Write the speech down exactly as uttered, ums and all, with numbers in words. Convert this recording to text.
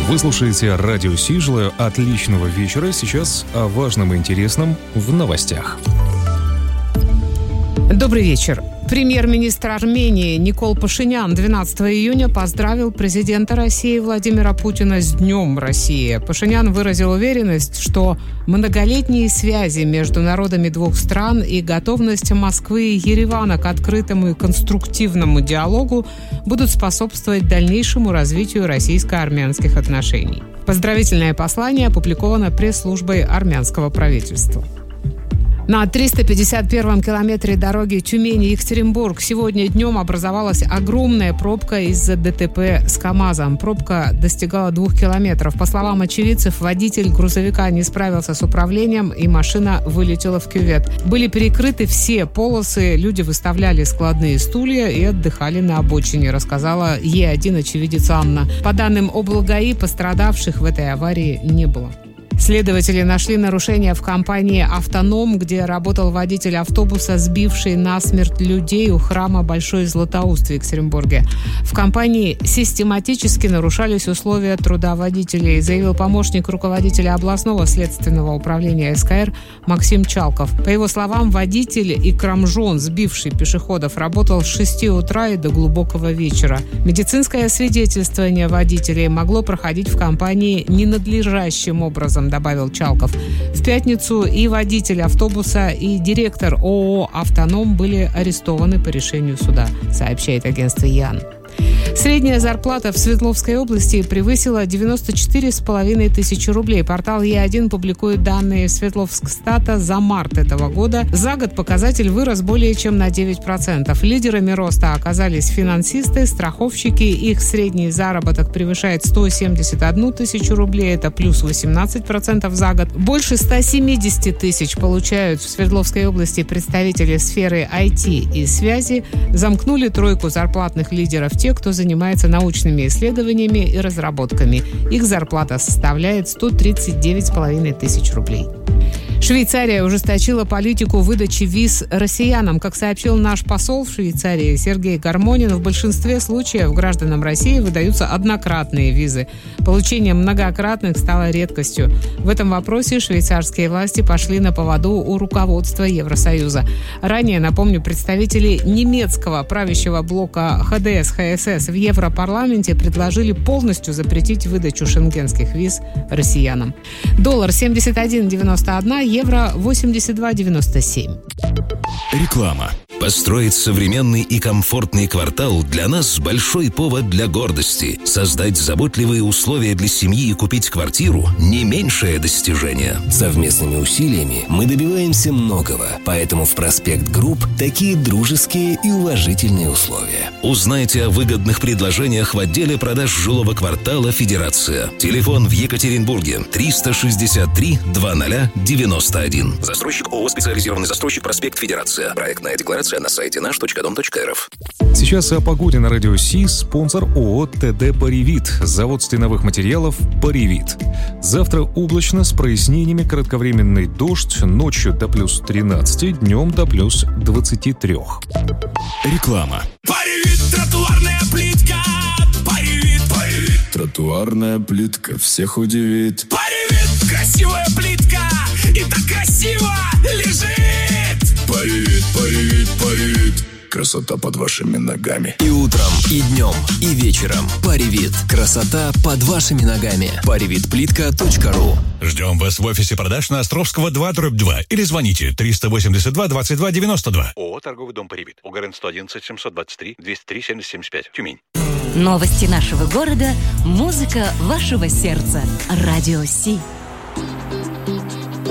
Вы слушаете Радио Си. Желаю отличного вечера. Сейчас о важном и интересном в новостях. Добрый вечер. Премьер-министр Армении Никол Пашинян двенадцатого июня поздравил президента России Владимира Путина с Днем России. Пашинян выразил уверенность, что многолетние связи между народами двух стран и готовность Москвы и Еревана к открытому и конструктивному диалогу будут способствовать дальнейшему развитию российско-армянских отношений. Поздравительное послание опубликовано пресс-службой армянского правительства. На триста пятьдесят первом километре дороги Тюмень-Екатеринбург сегодня днем образовалась огромная пробка из-за ДТП с КАМАЗом. Пробка достигала двух километров. По словам очевидцев, водитель грузовика не справился с управлением, и машина вылетела в кювет. Были перекрыты все полосы, люди выставляли складные стулья и отдыхали на обочине, рассказала Е один очевидец Анна. По данным облгаи, пострадавших в этой аварии не было. Следователи нашли нарушения в компании «Автоном», где работал водитель автобуса, сбивший насмерть людей у храма Большой Златоуст в Екатеринбурге. В компании систематически нарушались условия труда водителей, заявил помощник руководителя областного следственного управления СКР Максим Чалков. По его словам, водитель и крамжон, сбивший пешеходов, работал с шести утра и до глубокого вечера. Медицинское свидетельствование водителей могло проходить в компании ненадлежащим образом, добавил Чалков. В пятницу и водитель автобуса, и директор ООО «Автоном» были арестованы по решению суда, сообщает агентство ЯН. Средняя зарплата в Свердловской области превысила девяносто четыре с половиной тысячи рублей. Портал Е один публикует данные Свердловскстата за март этого года. За год показатель вырос более чем на девять процентов. Лидерами роста оказались финансисты, страховщики. Их средний заработок превышает сто семьдесят одну тысячу рублей. Это плюс восемнадцать процентов за год. Больше ста семидесяти тысяч получают в Свердловской области представители сферы ай ти и связи. Замкнули тройку зарплатных лидеров те, кто занимается научными исследованиями и разработками. Их зарплата составляет сто тридцать девять с половиной тысяч рублей. Швейцария ужесточила политику выдачи виз россиянам. Как сообщил наш посол в Швейцарии Сергей Гармонин, в большинстве случаев гражданам России выдаются однократные визы. Получение многократных стало редкостью. В этом вопросе швейцарские власти пошли на поводу у руководства Евросоюза. Ранее, напомню, представители немецкого правящего блока ха дэ эс ха эс эс в Европарламенте предложили полностью запретить выдачу шенгенских виз россиянам. Доллар семьдесят один девяносто один, евро восемьдесят два девяносто семь. Реклама. Построить современный и комфортный квартал для нас большой повод для гордости. Создать заботливые условия для семьи и купить квартиру – не меньшее достижение. Совместными усилиями мы добиваемся многого, поэтому в Проспект Групп такие дружеские и уважительные условия. Узнайте о выгодных предложениях в отделе продаж жилого квартала «Федерация». Телефон в Екатеринбурге триста шестьдесят три двадцать девяносто один. Застройщик ООО «Специализированный застройщик», проспект Федерация. Проектная декларация на сайте наш точка дом точка эр эф. Сейчас о погоде на Радио Си. Спонсор ООО ТД «Паривит». Завод стеновых материалов «Паривит». Завтра облачно с прояснениями, кратковременный дождь, ночью до плюс тринадцати, днем до плюс двадцати трёх. Реклама. Паривит, тротуарная плитка. Паривит, Паривит. Тротуарная плитка всех удивит. Паривит, красивая плитка. И так красиво лежит. Паривит, Паривит, Паривит. Красота под вашими ногами. И утром, и днем, и вечером. Паривит. Красота под вашими ногами. паривит плитка точка ру. Ждем вас в офисе продаж на Островского два дробь два или звоните триста восемьдесят два двадцать два девяносто два. ООО «Торговый дом Паривит». УГРН сто одиннадцать семьсот двадцать три двести три семьдесят семьдесят пять. Тюмень. Новости нашего города. Музыка вашего сердца. Радио Си.